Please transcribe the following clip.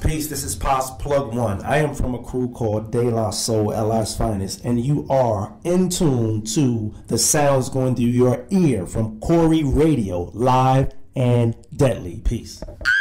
Peace. This is Pos Plug One. I am from a crew called De La Soul, LI's Finest, and you are in tune to the sounds going through your ear from Corey Radio, live and deadly. Peace.